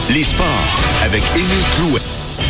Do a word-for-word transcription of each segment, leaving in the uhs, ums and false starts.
Les sports avec Émile Clouet.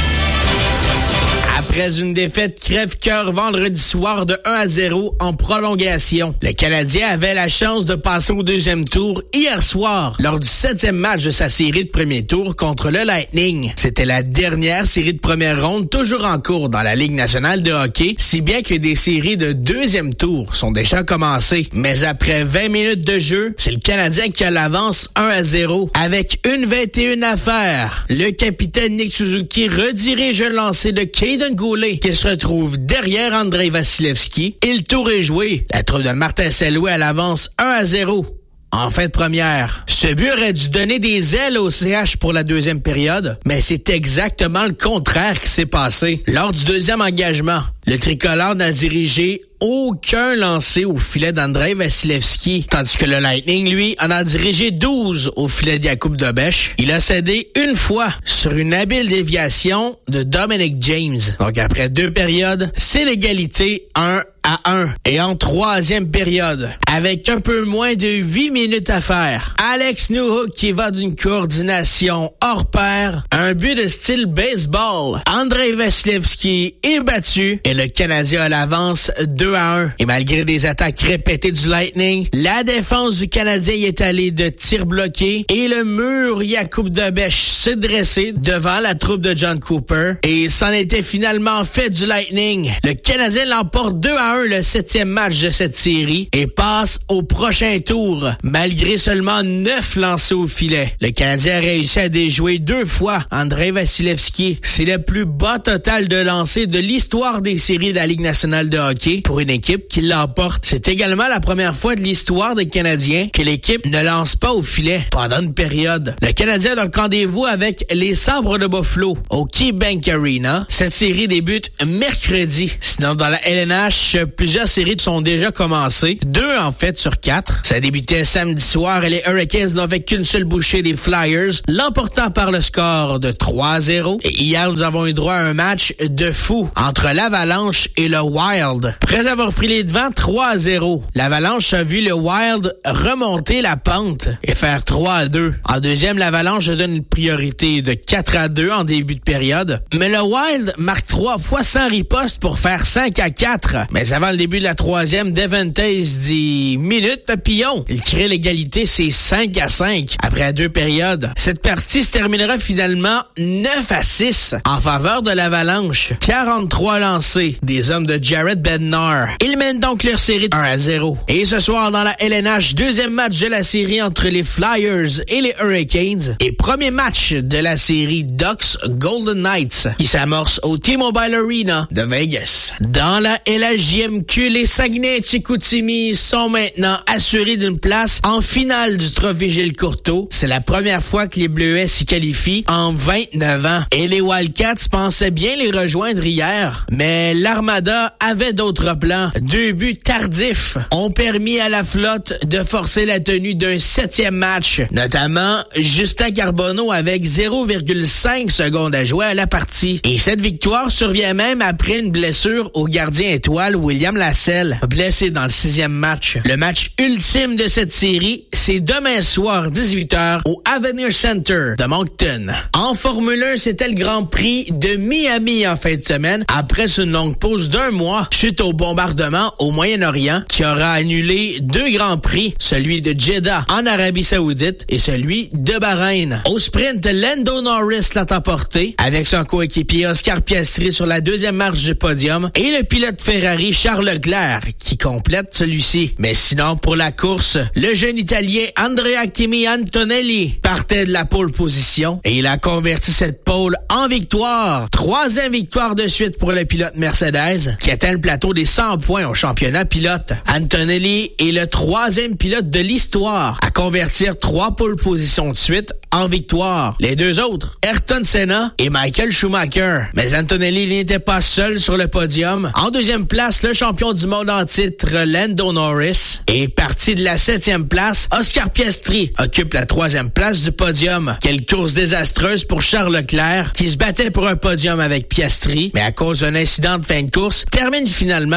Après une défaite crève-cœur vendredi soir de un à zéro en prolongation, le Canadien avait la chance de passer au deuxième tour hier soir lors du septième match de sa série de premier tour contre le Lightning. C'était la dernière série de première ronde toujours en cours dans la Ligue nationale de hockey, si bien que des séries de deuxième tour sont déjà commencées. Mais après vingt minutes de jeu, c'est le Canadien qui a l'avance un à zéro. Avec une vingt et une à faire, le capitaine Nick Suzuki redirige un lancer de Caden Goulet qui se retrouve derrière Andrei Vasilevski. Et le tour est joué. La troupe de Martin Saint-Louis à l'avance un à zéro. En fin de première, ce but aurait dû donner des ailes au C H pour la deuxième période, mais c'est exactement le contraire qui s'est passé. Lors du deuxième engagement, le tricolore n'a dirigé aucun lancer au filet d'Andrei Vasilevski, tandis que le Lightning, lui, en a dirigé douze au filet de Jakub Dobeš. Il a cédé une fois sur une habile déviation de Dominic James. Donc après deux périodes, c'est l'égalité un à un. Et en troisième période, avec un peu moins de huit minutes à faire, Alex Newhook qui va d'une coordination hors pair, un but de style baseball. Andrei Vasilevski est battu et le Canadien a l'avance deux à un. Et malgré des attaques répétées du Lightning, la défense du Canadien y est allée de tirs bloqués et le mur Jakub Dobeš s'est dressé devant la troupe de John Cooper. Et c'en était finalement fait du Lightning. Le Canadien l'emporte deux à un le septième match de cette série et passe au prochain tour, malgré seulement neuf lancés au filet. Le Canadien a réussi à déjouer deux fois Andrei Vasilevski. C'est le plus bas total de lancers de l'histoire des séries de la Ligue nationale de hockey pour une équipe qui l'emporte. C'est également la première fois de l'histoire des Canadiens que l'équipe ne lance pas au filet pendant une période. Le Canadien a donc rendez-vous avec les Sabres de Buffalo au KeyBank Arena. Cette série débute mercredi. Sinon, dans la L N H, plusieurs séries sont déjà commencées. Deux, en fait, sur quatre. Ça débutait samedi soir et les Hurricanes n'ont fait qu'une seule bouchée des Flyers, l'emportant par le score de trois à zéro. Et hier, nous avons eu droit à un match de fou entre l'Avalanche et le Wild. Après avoir pris les devants trois à zéro, l'Avalanche a vu le Wild remonter la pente et faire trois à deux. En deuxième, l'Avalanche donne une priorité de quatre à deux en début de période. Mais le Wild marque trois fois sans riposte pour faire cinq à quatre. Mais avant le début de la troisième, Devon Toews dit « Minute papillon ». Il crée l'égalité, c'est cinq à cinq après deux périodes. Cette partie se terminera finalement neuf à six en faveur de l'Avalanche. quarante-trois lancés des hommes de Jared Bednar. Ils mènent donc leur série un à zéro. Et ce soir dans la L N H, deuxième match de la série entre les Flyers et les Hurricanes et premier match de la série Ducks Golden Knights qui s'amorce au T-Mobile Arena de Vegas. Dans la L H M Q, les Saguenay-Chicoutimi sont maintenant assurés d'une place en finale du trophée Gilles Courteau. C'est la première fois que les Bleuets s'y qualifient en vingt-neuf ans. Et les Wildcats pensaient bien les rejoindre hier, mais l'Armada avait d'autres plans. Deux buts tardifs ont permis à la flotte de forcer la tenue d'un septième match, notamment Justin Carbonneau avec zéro virgule cinq secondes à jouer à la partie. Et cette victoire survient même après une blessure au gardien étoile William Lassell, blessé dans le sixième match. Le match ultime de cette série, c'est demain soir dix-huit heures au Avenir Center de Moncton. En Formule un, c'était le Grand Prix de Miami en fin de semaine, après une longue pause d'un mois suite au bombardement au Moyen-Orient qui aura annulé deux Grands Prix, celui de Jeddah en Arabie Saoudite et celui de Bahreïn. Au sprint, Lando Norris l'a emporté avec son coéquipier Oscar Piastri sur la deuxième marche du podium et le pilote Ferrari Charles Leclerc qui complète celui-ci. Mais sinon, pour la course, le jeune Italien Andrea Kimi Antonelli partait de la pole position et il a converti cette pole en victoire. Troisième victoire de suite pour le pilote Mercedes qui atteint le plateau des cent points au championnat pilote. Antonelli est le troisième pilote de l'histoire à convertir trois pole positions de suite en victoire. Les deux autres, Ayrton Senna et Michael Schumacher. Mais Antonelli n'était pas seul sur le podium. En deuxième place, le champion du monde en titre, Lando Norris. Et parti de la septième place, Oscar Piastri occupe la troisième place du podium. Quelle course désastreuse pour Charles Leclerc, qui se battait pour un podium avec Piastri, mais à cause d'un incident de fin de course, termine finalement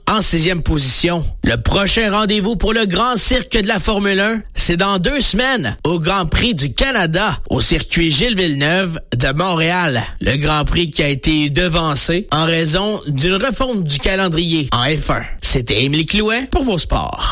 En sixième position, le prochain rendez-vous pour le Grand Cirque de la Formule un, c'est dans deux semaines au Grand Prix du Canada au circuit Gilles Villeneuve de Montréal. Le Grand Prix qui a été devancé en raison d'une refonte du calendrier en F un. C'était Émilie Clouet pour vos sports.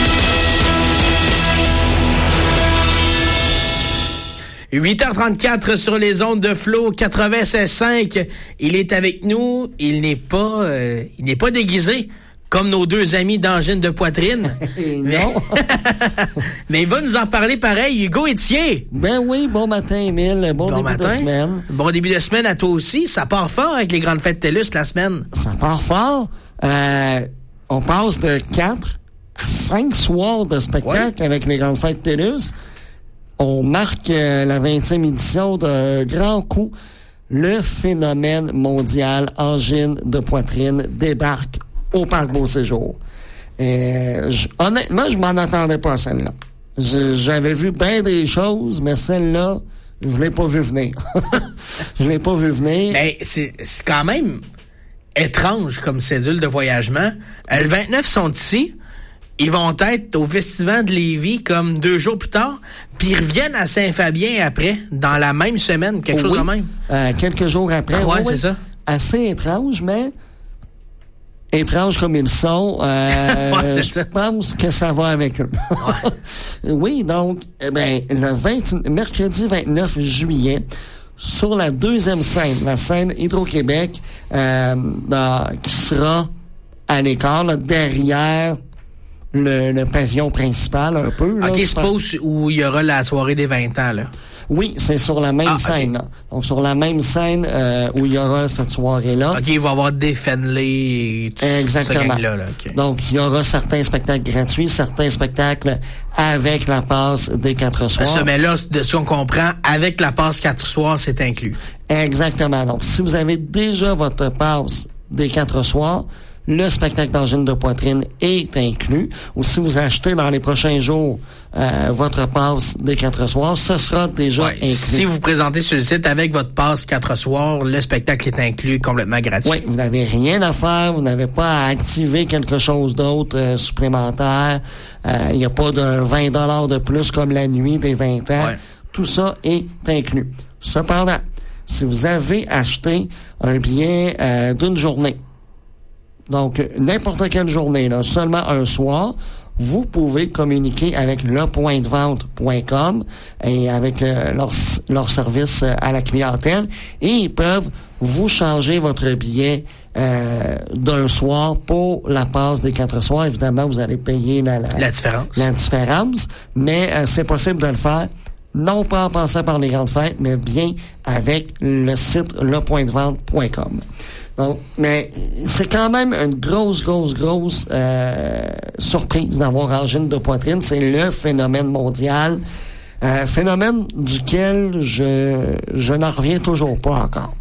huit heures trente-quatre sur les ondes de Flow quatre-vingt-seize cinq. Il est avec nous. Il n'est pas, euh, il n'est pas déguisé comme nos deux amis d'angine de poitrine. Mais... non. Mais il va nous en parler pareil. Hugo Etier. Ben oui, bon matin, Émile. Bon, bon début matin. de semaine. Bon début de semaine à toi aussi. Ça part fort avec les grandes fêtes TELUS la semaine. Ça part fort. Euh, on passe de quatre à cinq soirs de spectacle ouais. avec les grandes fêtes TELUS. On marque euh, la vingtième édition de Grand Coup. Le phénomène mondial angine de poitrine débarque au Parc Beau-Séjour. Et, je, honnêtement, je m'en attendais pas à celle-là. Je, j'avais vu bien des choses, mais celle-là, je l'ai pas vu venir. je l'ai pas vu venir. Mais c'est, c'est quand même étrange comme cédule de voyagement. Euh, le vingt-neuf sont ici. Ils vont être au Festival de Lévis comme deux jours plus tard, puis ils reviennent à Saint-Fabien après, dans la même semaine, quelque oh, chose oui. de même. Euh, quelques jours après. Ah ouais, oui, c'est oui. ça. Assez étrange, mais étrange comme ils sont. Euh, ouais, je ça. pense que ça va avec eux. Ouais. Oui, donc, eh ben, le vingt, mercredi vingt-neuf juillet, sur la deuxième scène, la scène Hydro-Québec, euh, dans, qui sera à l'écart, là, derrière Le, le pavillon principal, un peu. Là, OK, je suppose où il y aura la soirée des vingt ans, là. Oui, c'est sur la même ah, scène. Okay. Là. Donc, sur la même scène euh, où il y aura cette soirée-là. OK, il va y avoir des Fenley et tout Exactement. ce là là. Okay. Donc, il y aura certains spectacles gratuits, certains spectacles avec la passe des quatre soirs. Ça, mais là, de ce qu'on comprend, avec la passe quatre soirs, c'est inclus. Exactement. Donc, si vous avez déjà votre passe des quatre soirs, le spectacle d'angine de poitrine est inclus. Ou si vous achetez dans les prochains jours euh, votre passe des quatre soirs, ce sera déjà ouais, inclus. Si vous présentez sur le site avec votre passe quatre soirs, le spectacle est inclus, complètement gratuit. Oui, vous n'avez rien à faire, vous n'avez pas à activer quelque chose d'autre euh, supplémentaire. Il euh, n'y a pas de vingt dollars de plus comme la nuit des vingt ans. Ouais. Tout ça est inclus. Cependant, si vous avez acheté un billet euh, d'une journée, donc, n'importe quelle journée, là, seulement un soir, vous pouvez communiquer avec le point de vente point com et avec euh, leur, leur service à la clientèle et ils peuvent vous changer votre billet euh, d'un soir pour la passe des quatre soirs. Évidemment, vous allez payer la, la, la différence. La différence, mais euh, c'est possible de le faire non pas en passant par les grandes fêtes, mais bien avec le site le point de vente point com. Donc, mais c'est quand même une grosse, grosse, grosse euh, surprise d'avoir angine de poitrine. C'est le phénomène mondial, euh, phénomène duquel je je n'en reviens toujours pas encore.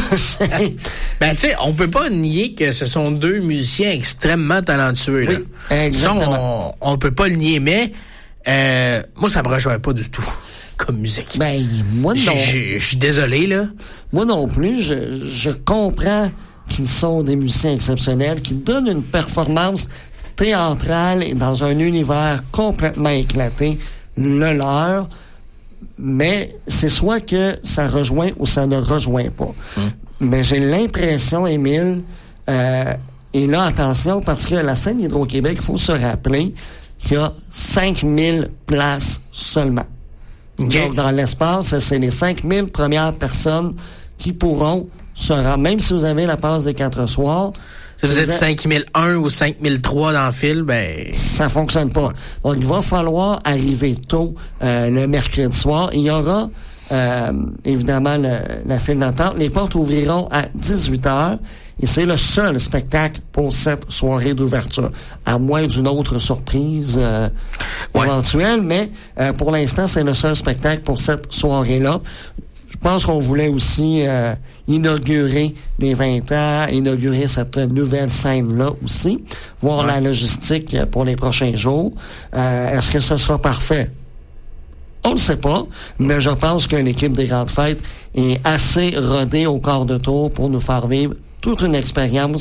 Ben tu sais, on peut pas nier que ce sont deux musiciens extrêmement talentueux. Là. Oui, exactement. Ça, on, on peut pas le nier, mais euh, moi ça me rejoint pas du tout comme musique. Ben moi non. Je suis désolé là. Moi non plus. Je je comprends qu'ils sont des musiciens exceptionnels, qui donnent une performance théâtrale et dans un univers complètement éclaté, le leur, mais c'est soit que ça rejoint ou ça ne rejoint pas. Hum. Mais j'ai l'impression, Émile, euh, et là, attention, parce que la scène Hydro-Québec, il faut se rappeler qu'il y a cinq mille places seulement. Okay. Donc, dans l'espace, c'est les cinq mille premières personnes qui pourront sera, même si vous avez la passe des quatre soirs. Si vous êtes cinq mille un ou cinq mille trois dans le fil, ben... Ça fonctionne pas. Donc, il va falloir arriver tôt euh, le mercredi soir. Il y aura, euh, évidemment, le, la file d'attente. Les portes ouvriront à dix-huit heures et c'est le seul spectacle pour cette soirée d'ouverture. À moins d'une autre surprise euh, ouais. éventuelle, mais euh, pour l'instant, c'est le seul spectacle pour cette soirée-là. Je pense qu'on voulait aussi euh, inaugurer les vingt ans, inaugurer cette nouvelle scène-là aussi, voir ouais. la logistique pour les prochains jours. Euh, est-ce que ce sera parfait? On ne sait pas, mais je pense que l'équipe des Grandes Fêtes est assez rodée au quart de tour pour nous faire vivre toute une expérience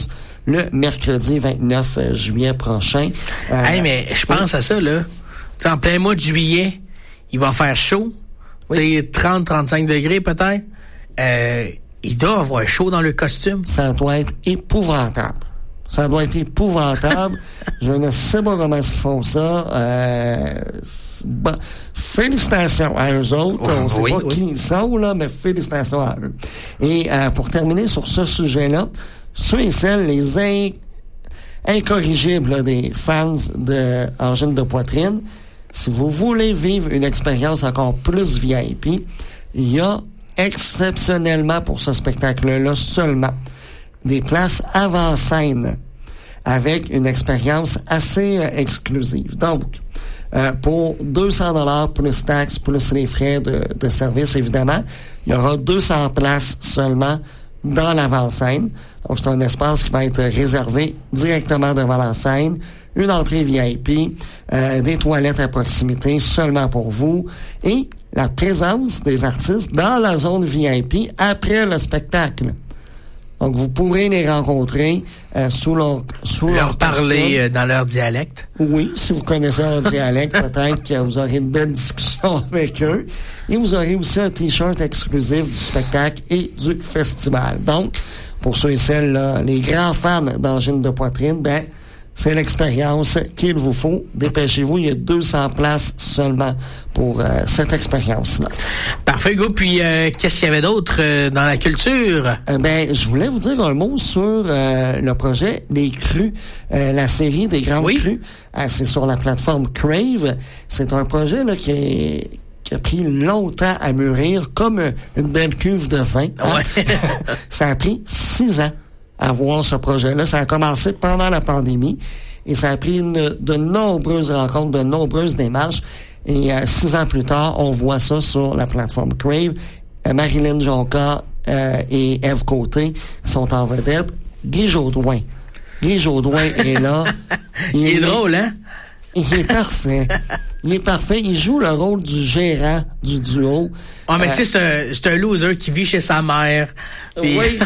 le mercredi vingt-neuf juillet prochain. Euh, hey, mais je pense oui. à ça, là. T'sais, en plein mois de juillet, il va faire chaud. Oui. C'est trente à trente-cinq degrés peut-être. Euh, il doit avoir chaud dans le costume. Ça doit être épouvantable. Ça doit être épouvantable. Je ne sais pas comment ils font ça. Euh, bon, félicitations à eux autres. On ne sait oui, pas oui. qui ils sont, là, mais félicitations à eux. Et euh, pour terminer sur ce sujet-là, ceux et celles, les in- incorrigibles là, des fans de angine de poitrine, si vous voulez vivre une expérience encore plus V I P, il y a exceptionnellement pour ce spectacle-là seulement des places avant-scène avec une expérience assez euh, exclusive. Donc, euh, pour deux cents dollars plus taxes, plus les frais de, de service, évidemment, il y aura deux cents places seulement dans l'avant-scène. Donc, c'est un espace qui va être réservé directement devant la scène, une entrée V I P, euh, des toilettes à proximité seulement pour vous, et la présence des artistes dans la zone V I P après le spectacle. Donc, vous pourrez les rencontrer euh, sous leur sous leur, leur parler euh, dans leur dialecte. Oui, si vous connaissez leur dialecte, peut-être que vous aurez une belle discussion avec eux. Et vous aurez aussi un T-shirt exclusif du spectacle et du festival. Donc, pour ceux et celles, là, les grands fans d'angine de poitrine, ben, c'est l'expérience qu'il vous faut. Dépêchez-vous, il y a deux cents places seulement pour euh, cette expérience-là. Parfait, Hugo. Puis, euh, qu'est-ce qu'il y avait d'autre euh, dans la culture? Euh, ben, je voulais vous dire un mot sur euh, le projet Les Crues, euh, la série des Grandes oui. Crues. Euh, c'est sur la plateforme Crave. C'est un projet là qui est... qui a pris longtemps à mûrir, comme une belle cuve de vin. Hein? Ouais. Ça a pris six ans à voir ce projet-là. Ça a commencé pendant la pandémie et ça a pris une, de nombreuses rencontres, de nombreuses démarches. Et euh, six ans plus tard, on voit ça sur la plateforme Crave. Euh, Marilyn Jonca euh, et Ève Côté sont en vedette. Guy Jodoin. Guy Jodoin est là. Il, il est, est drôle, hein? Il est parfait. Il est parfait. Il joue le rôle du gérant du duo. Ah, mais euh, tu sais, c'est un, c'est un loser qui vit chez sa mère. Puis... Oui.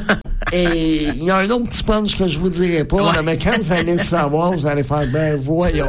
Et il y a un autre petit punch que je vous dirai pas, ouais. là, mais quand vous allez le savoir, vous allez faire, ben, voyons.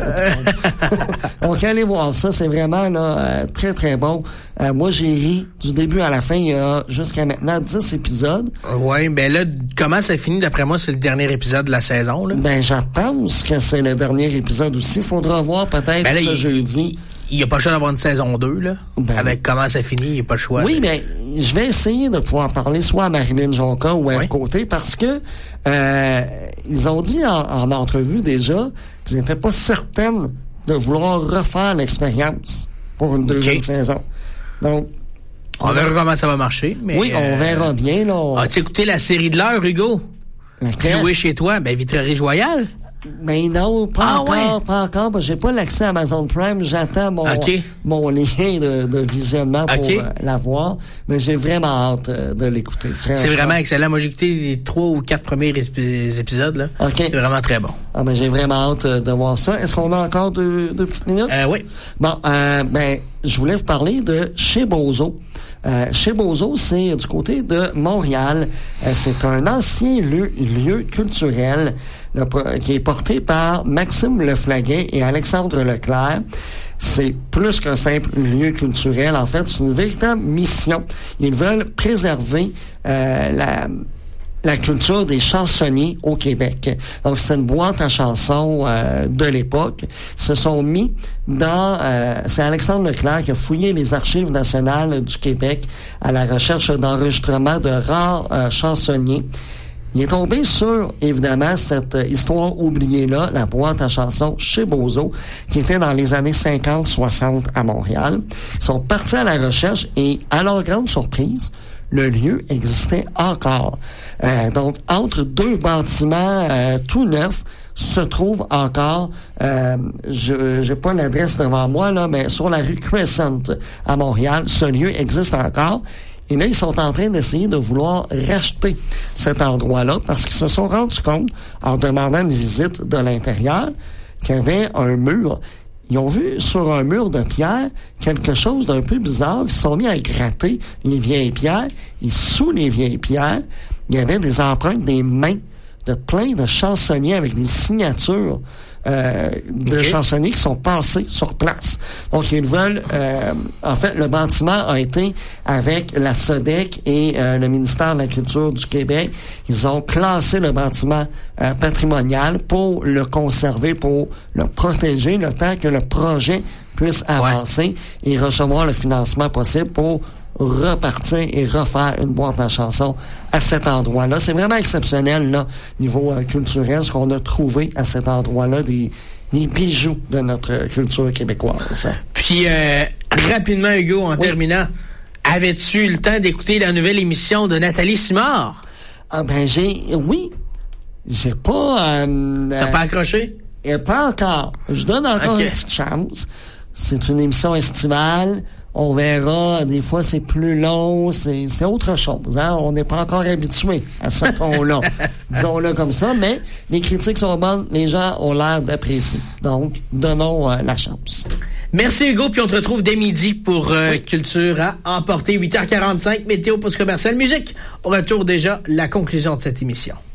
Donc, allez voir ça. C'est vraiment, là, euh, très, très bon. Euh, moi, j'ai ri du début à la fin. Il y a jusqu'à maintenant dix épisodes. Oui, ben là, comment ça finit? D'après moi, c'est le dernier épisode de la saison, là. Ben, je pense que c'est le dernier épisode aussi. Il faudra voir peut-être ben là, ce il... jeudi. Il n'y a pas le choix d'avoir une saison deux, là. Ben, avec comment ça finit, il n'y a pas le choix. Oui, mais je vais essayer de pouvoir parler soit à Marilyn Jonca ou à Ève Côté parce que euh, ils ont dit en, en entrevue déjà qu'ils n'étaient pas certaines de vouloir refaire l'expérience pour une deuxième okay. saison. Donc, on, on verra comment ça va marcher. Mais oui, on euh, verra bien. Là, on... As-tu écouté la série de l'heure, Hugo? Jouer chez toi, ben Vitrerie-Joyal. Mais non, pas ah, encore, ouais. pas encore. Ben, j'ai pas l'accès à Amazon Prime. J'attends mon okay. mon lien de, de visionnement pour okay. euh, la voir. Mais j'ai vraiment hâte euh, de l'écouter. C'est vraiment excellent. Moi, j'ai écouté les trois ou quatre premiers épisodes. Là. Okay. C'est vraiment très bon. Ah, ben, j'ai vraiment hâte euh, de voir ça. Est-ce qu'on a encore deux, deux petites minutes? Euh, oui. Bon, euh, ben, je voulais vous parler de Chez Bozo. Euh, Chez Bozo, c'est du côté de Montréal. Euh, c'est un ancien lieu, lieu culturel le, qui est porté par Maxime Leflaguet et Alexandre Leclerc. C'est plus qu'un simple lieu culturel. En fait, c'est une véritable mission. Ils veulent préserver euh, la... la culture des chansonniers au Québec. Donc, c'est une boîte à chansons euh, de l'époque. Ils se sont mis dans... Euh, c'est Alexandre Leclerc qui a fouillé les archives nationales du Québec à la recherche d'enregistrements de rares euh, chansonniers. Il est tombé sur, évidemment, cette histoire oubliée-là, la boîte à chansons chez Bozo, qui était dans les années cinquante soixante à Montréal. Ils sont partis à la recherche et, à leur grande surprise, le lieu existait encore. Euh, donc, entre deux bâtiments euh, tout neufs, se trouve encore, euh, je j'ai pas l'adresse devant moi, là, mais sur la rue Crescent à Montréal, ce lieu existe encore. Et là, ils sont en train d'essayer de vouloir racheter cet endroit-là parce qu'ils se sont rendus compte, en demandant une visite de l'intérieur, qu'il y avait un mur. Ils ont vu sur un mur de pierre quelque chose d'un peu bizarre. Ils se sont mis à gratter les vieilles pierres. Et sous les vieilles pierres, il y avait des empreintes des mains de plein de chansonniers avec des signatures euh, de okay. chansonniers qui sont passés sur place. Donc, ils veulent... Euh, en fait, le bâtiment a été avec la S O D E C et euh, le ministère de la Culture du Québec. Ils ont classé le bâtiment euh, patrimonial pour le conserver, pour le protéger, le temps que le projet puisse avancer ouais. et recevoir le financement possible pour repartir et refaire une boîte à chansons à cet endroit-là. C'est vraiment exceptionnel, là, niveau euh, culturel, ce qu'on a trouvé à cet endroit-là, des, des bijoux de notre culture québécoise. Puis, euh, rapidement, Hugo, en oui. terminant, avais-tu eu le temps d'écouter la nouvelle émission de Nathalie Simard? Ah ben, j'ai... Oui. J'ai pas... Euh, T'as euh, pas accroché? Et pas encore. Je donne encore okay. une petite chance. C'est une émission estivale. On verra, des fois c'est plus long, c'est, c'est autre chose, hein. On n'est pas encore habitué à ce ton-là. Disons-le comme ça, mais les critiques sont bonnes, les gens ont l'air d'apprécier. Donc, donnons euh, la chance. Merci Hugo, puis on te retrouve dès midi pour euh, oui. Culture à emporter, huit heures quarante-cinq, météo, post commercial, musique. Au retour déjà, la conclusion de cette émission.